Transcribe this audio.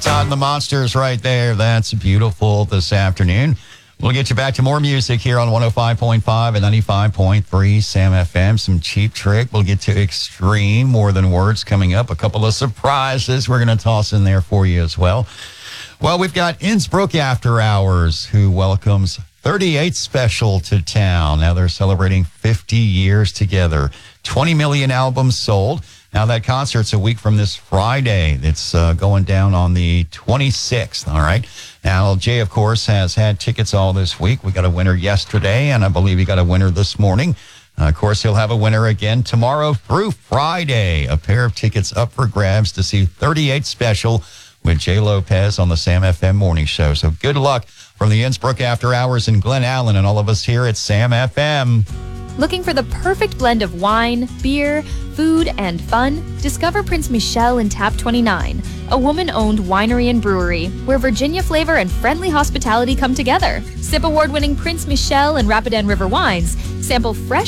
Todd and the Monsters right there. That's beautiful this afternoon. We'll get you back to more music here on 105.5 and 95.3 Sam FM. Some Cheap Trick. We'll get to Extreme, More Than Words coming up. A couple of surprises we're going to toss in there for you as well. Well, we've got Innsbruck After Hours, who welcomes 38 Special to town. Now they're celebrating 50 years together. 20 million albums sold. Now, that concert's a week from this Friday. It's going down on the 26th, all right? Now, Jay, of course, has had tickets all this week. We got a winner yesterday, and I believe he got a winner this morning. Of course, he'll have a winner again tomorrow through Friday. A pair of tickets up for grabs to see 38 Special with Jay Lopez on the Sam FM Morning Show. So good luck from the Innsbruck After Hours in Glen Allen and all of us here at Sam FM. Looking for the perfect blend of wine, beer, food, and fun? Discover Prince Michel in Tap 29, a woman-owned winery and brewery where Virginia flavor and friendly hospitality come together. Sip award-winning Prince Michel and Rapidan River wines, sample fresh